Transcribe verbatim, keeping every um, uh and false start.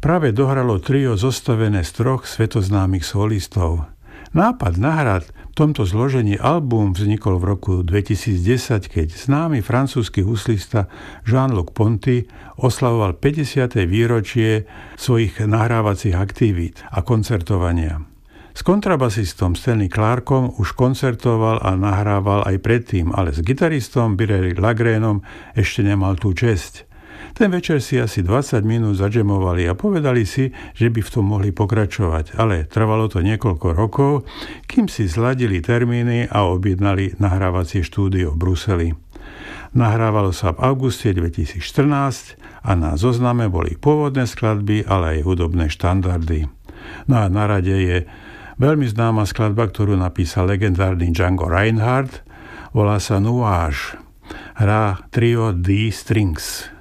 práve dohralo trio zostavené z troch svetoznámych solistov. Nápad nahrať v tomto zložení album vznikol v roku dvetisícdesať, keď známy francúzsky huslista Jean-Luc Ponty oslavoval päťdesiate výročie svojich nahrávacích aktivít a koncertovania. S kontrabasistom Stanley Clarkom už koncertoval a nahrával aj predtým, ale s gitaristom Birelli Lagrénom ešte nemal tú česť. Ten večer si asi dvadsať minút zadžemovali a povedali si, že by v tom mohli pokračovať, ale trvalo to niekoľko rokov, kým si zladili termíny a objednali nahrávacie štúdio v Bruseli. Nahrávalo sa v auguste dvetisícštrnásť a na zozname boli pôvodné skladby, ale aj hudobné štandardy. No a na rade je veľmi známa skladba, ktorú napísal legendárny Django Reinhardt, volá sa Nuage. Hrá trio D Strings.